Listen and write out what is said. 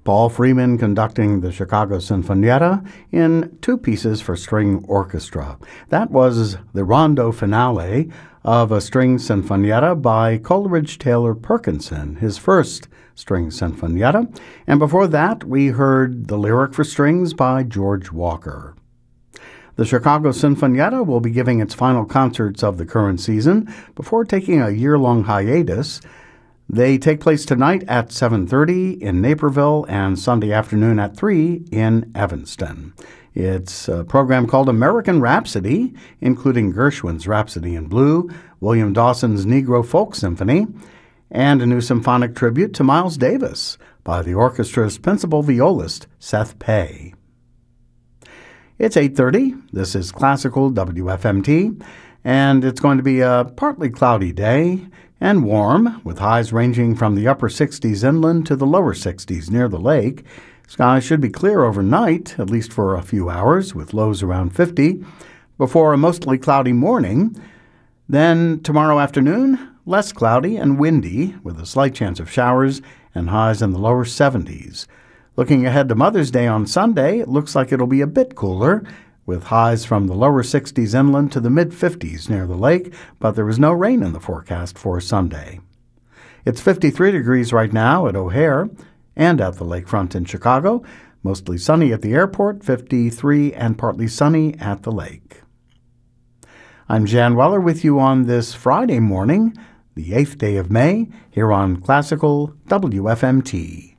Paul Freeman conducting the Chicago Sinfonietta in two pieces for string orchestra. That was the rondo finale of a string sinfonietta by Coleridge Taylor Perkinson, his first string sinfonietta. And before that, we heard the lyric for strings by George Walker. The Chicago Sinfonietta will be giving its final concerts of the current season before taking a year-long hiatus. They take place tonight at 7:30 in Naperville and Sunday afternoon at 3 in Evanston. It's a program called American Rhapsody, including Gershwin's Rhapsody in Blue, William Dawson's Negro Folk Symphony, and a new symphonic tribute to Miles Davis by the orchestra's principal violist, Seth Pei. It's 8:30. This is Classical WFMT, and it's going to be a partly cloudy day and warm, with highs ranging from the upper 60s inland to the lower 60s near the lake. Skies should be clear overnight, at least for a few hours, with lows around 50, before a mostly cloudy morning. Then tomorrow afternoon, less cloudy and windy, with a slight chance of showers and highs in the lower 70s. Looking ahead to Mother's Day on Sunday, it looks like it'll be a bit cooler, with highs from the lower 60s inland to the mid-50s near the lake, but there is no rain in the forecast for Sunday. It's 53 degrees right now at O'Hare and at the lakefront in Chicago, mostly sunny at the airport, 53 and partly sunny at the lake. I'm Jan Weller with you on this Friday morning, the 8th day of May, here on Classical WFMT.